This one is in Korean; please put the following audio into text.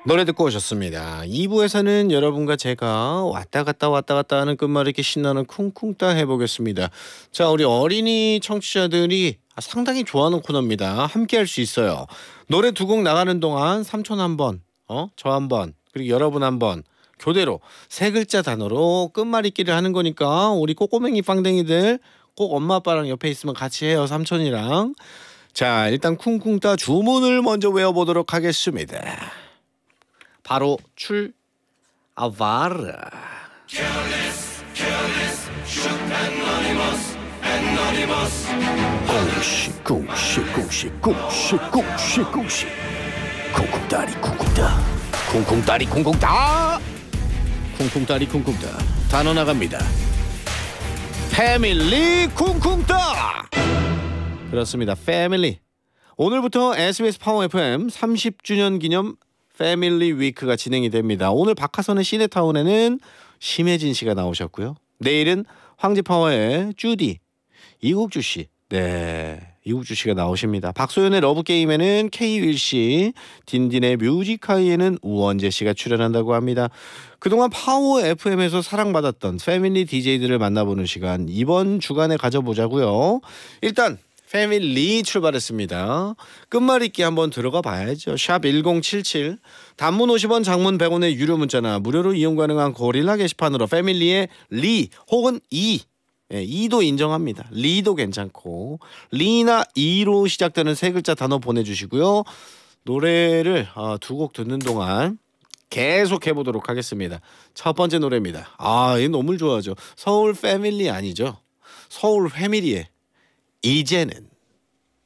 노래 듣고 오셨습니다. 2부에서는 여러분과 제가 왔다 갔다 하는 끝말잇기 신나는 쿵쿵따 해보겠습니다. 자, 우리 어린이 청취자들이 상당히 좋아하는 코너입니다. 함께 할 수 있어요. 노래 두 곡 나가는 동안 삼촌 한 번, 저 한 번, 그리고 여러분 한 번, 교대로 세 글자 단어로 끝말잇기를 하는 거니까 우리 꼬꼬맹이 빵댕이들 꼭 엄마 아빠랑 옆에 있으면 같이 해요, 삼촌이랑. 자, 일단 쿵쿵따 주문을 먼저 외워보도록 하겠습니다. 바로 아바르. 공시 쿵쿵따리 쿵쿵따 단어 나갑니다. 패밀리 쿵쿵따. 그렇습니다. 패밀리. 오늘부터 SBS 파워 FM 30주년 기념 패밀리 위크가 진행이 됩니다. 오늘 박하선의 시네타운에는 심혜진 씨가 나오셨고요. 내일은 황제파워의 주디 이국주 씨, 이국주 씨가 나오십니다. 박소연의 러브게임에는 K-윌 씨, 딘딘의 뮤직하이에는 우원재 씨가 출연한다고 합니다. 그동안 파워 FM에서 사랑받았던 패밀리 DJ들을 만나보는 시간 이번 주간에 가져보자고요. 일단 패밀리 출발했습니다. 끝말잇기 한번 들어가 봐야죠. 샵 1077 단문 50원 장문 100원의 유료 문자나 무료로 이용 가능한 고릴라 게시판으로 패밀리의 리 혹은 이도 인정합니다. 리도 괜찮고 리나 이로 시작되는 세 글자 단어 보내주시고요. 노래를 두 곡 듣는 동안 계속 해보도록 하겠습니다. 첫 번째 노래입니다. 이 너무 좋아하죠. 서울 패밀리 아니죠. 서울 패밀리의 이제는.